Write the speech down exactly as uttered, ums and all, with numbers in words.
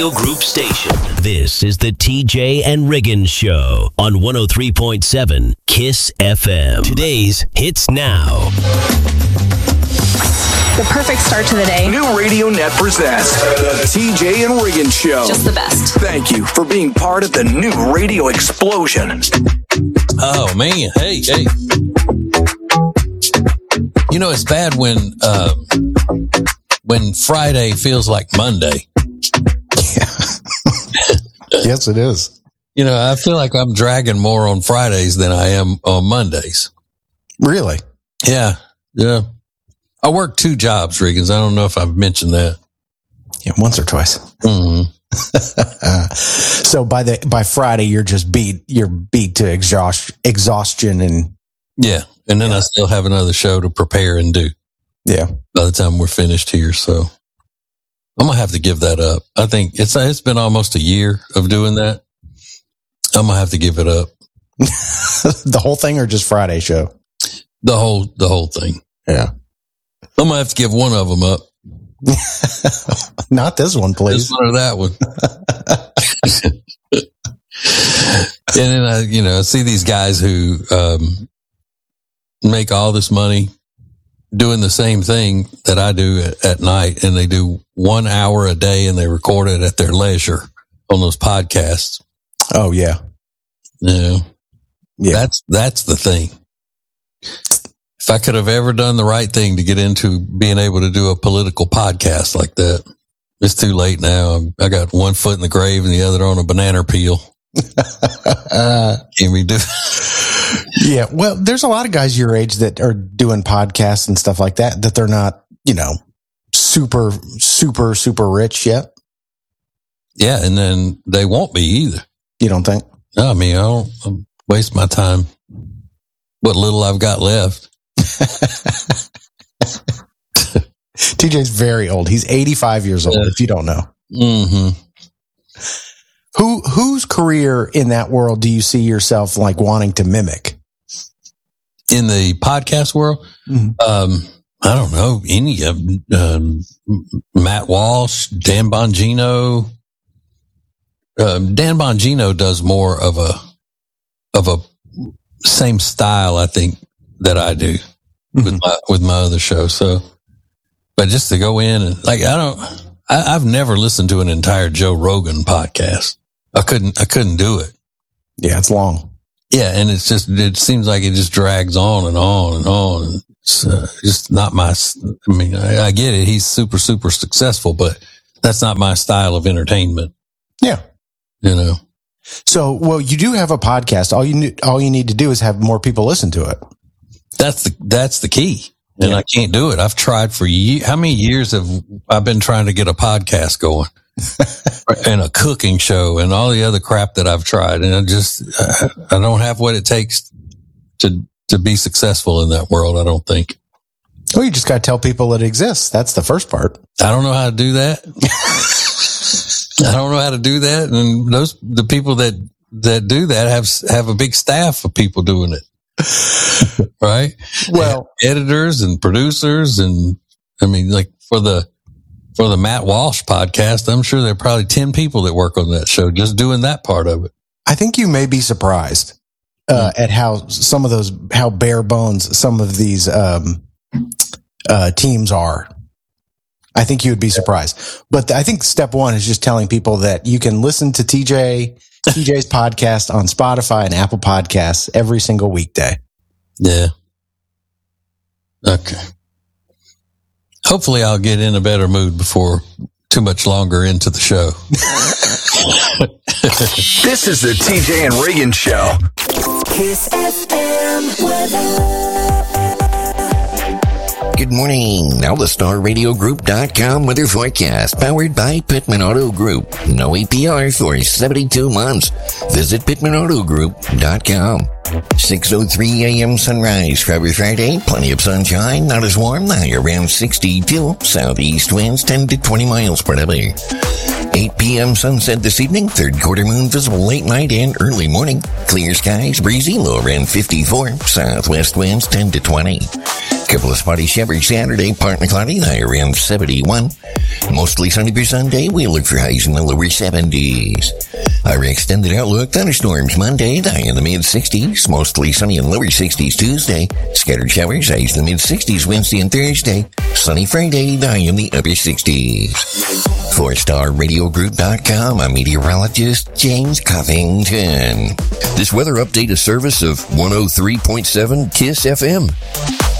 Group station. This is the T J and Riggins Show on one oh three point seven KISS F M. Today's Hits Now. The perfect start to the day. New Radio Net presents the T J and Riggins Show. Just the best. Thank you for being part of the new radio explosion. Oh, man. Hey, hey. You know, it's bad when, um, when Friday feels like Monday. Yes, it is. You know, I feel like I'm dragging more on Fridays than I am on Mondays. Really? Yeah. Yeah. I work two jobs, Riggins. I don't know if I've mentioned that. Yeah, once or twice. Mm-hmm. uh, so by the by Friday, you're just beat. You're beat to exhaust, exhaustion, and yeah. And then yeah. I still have another show to prepare and do. Yeah. By the time we're finished here, so I'm gonna have to give that up. I think it's it's been almost a year of doing that. I'm gonna have to give it up. The whole thing, or just Friday show? The whole the whole thing. Yeah. I'm gonna have to give one of them up. Not this one, please. This one or that one. And then I, you know, I see these guys who um, make all this money doing the same thing that I do at, at night, and they do one hour a day, and they record it at their leisure on those podcasts. Oh yeah, yeah, yeah. That's that's the thing. If I could have ever done the right thing to get into being able to do a political podcast like that, it's too late now. I got one foot in the grave and the other on a banana peel. uh, Can we do? Yeah. Well, there's a lot of guys your age that are doing podcasts and stuff like that, that they're not, you know, super, super, super rich yet. Yeah. And then they won't be either. You don't think? No, I mean, I don't I'm waste my time. What little I've got left. T J's very old. He's eighty-five years old, yeah. If you don't know. Mm-hmm. Who, whose career in that world do you see yourself like wanting to mimic? In the podcast world? Mm-hmm. Um, I don't know. Any of um, Matt Walsh, Dan Bongino. Um, Dan Bongino does more of a, of a same style, I think, that I do mm-hmm. with my, with my other show. So, but just to go in and like, I don't, I, I've never listened to an entire Joe Rogan podcast. I couldn't, I couldn't do it. Yeah. It's long. Yeah. And it's just, it seems like it just drags on and on and on. And it's uh, just not my, I mean, I, I get it. He's super, super successful, but that's not my style of entertainment. Yeah. You know? So, well, you do have a podcast. All you need, all you need to do is have more people listen to it. That's the, that's the key. And yeah. I can't do it. I've tried for years. How many years have I been trying to get a podcast going and a cooking show and all the other crap that I've tried? And I just, I don't have what it takes to, to be successful in that world. I don't think. Well, you just got to tell people it exists. That's the first part. I don't know how to do that. I don't know how to do that. And those, the people that, that do that have, have a big staff of people doing it. Right. Well, editors and producers. And I mean, like for the, for the Matt Walsh podcast, I'm sure there are probably ten people that work on that show just doing that part of it. I think you may be surprised, uh, mm-hmm. at how some of those, how bare bones some of these, um, uh, teams are. I think you would be surprised. But I think step one is just telling people that you can listen to T J, T J's podcast on Spotify and Apple Podcasts every single weekday. Yeah. Okay. Hopefully I'll get in a better mood before too much longer into the show. This is the T J and Riggins Show. KISS F M weather. Good morning. Now the Star Radio Group dot com weather forecast, powered by Pittman Auto Group. No A P R for seventy-two months. Visit Pittman Auto Group dot com. six oh three a.m. sunrise. Friday, Friday. Plenty of sunshine. Not as warm. High around sixty-two. Southeast winds ten to twenty miles per hour. eight p.m. sunset this evening. Third quarter moon visible late night and early morning. Clear skies, breezy, low around fifty-four. Southwest winds ten to twenty. Couple of spotty showers Saturday, partly cloudy, high around seventy-one. Mostly sunny for Sunday. We'll look for highs in the lower seventies. Our extended outlook, thunderstorms Monday, high in the mid-sixties. Mostly sunny and lower sixties Tuesday. Scattered showers, highs in the mid-sixties Wednesday and Thursday. Sunny Friday, high in the upper sixties. four star radio group dot com, I'm meteorologist James Covington. This weather update is service of one oh three point seven KISS F M.